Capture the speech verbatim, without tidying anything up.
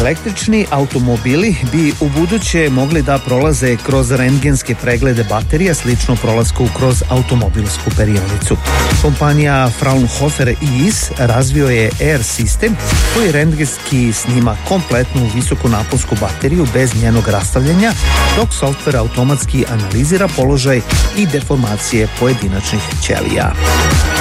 Električni automobili bi u buduće mogli da prolaze kroz rentgenske preglede baterija slično prolasku kroz automobilsku perionicu. Kompanija Fraunhofer I S razvio je Air sistem koji rentgenski snima kompletnu visokonaponsku bateriju bez njenog rastavljanja, dok softver automatski analizira položaj i deformacije pojedinačnih ćelija.